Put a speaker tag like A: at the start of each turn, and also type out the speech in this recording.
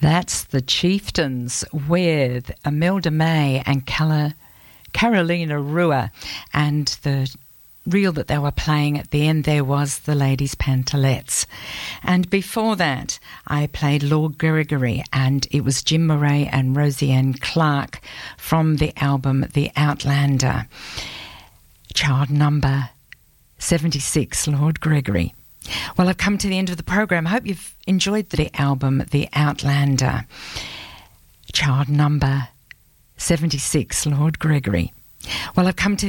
A: That's the Chieftains with Imelda May and Carolina Rua, and the reel that they were playing at the end there was the Ladies' Pantalettes. And before that, I played Lord Gregory, and it was Jim Murray and Roseanne Clark from the album The Outlander. Child number 76, Lord Gregory. Well, I've come to the end of the program. I hope you've enjoyed the album The Outlander. Child number 76, Lord Gregory. Well, I've come to